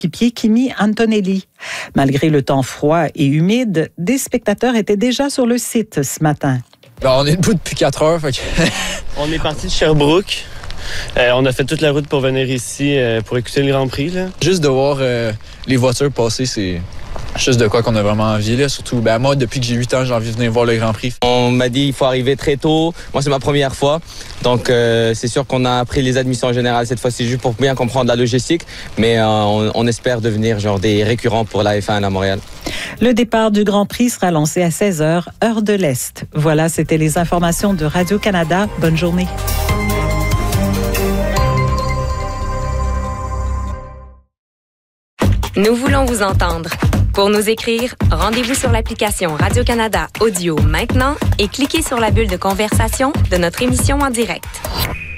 coéquipier Kimi Antonelli. Malgré le temps froid et humide, des spectateurs étaient déjà sur le site ce matin. On est debout depuis 4 heures. Fait que... On est parti de Sherbrooke. On a fait toute la route pour venir ici pour écouter le Grand Prix. Là. Juste de voir les voitures passer, c'est juste de quoi qu'on a vraiment envie. Là. Surtout, moi, depuis que j'ai 8 ans, j'ai envie de venir voir le Grand Prix. On m'a dit qu'il faut arriver très tôt. Moi, c'est ma première fois. Donc, c'est sûr qu'on a pris les admissions générales cette fois-ci juste pour bien comprendre la logistique. Mais on espère devenir des récurrents pour la F1 à Montréal. Le départ du Grand Prix sera lancé à 16h, heure de l'Est. Voilà, c'était les informations de Radio-Canada. Bonne journée. Nous voulons vous entendre. Pour nous écrire, rendez-vous sur l'application Radio-Canada Audio maintenant et cliquez sur la bulle de conversation de notre émission en direct.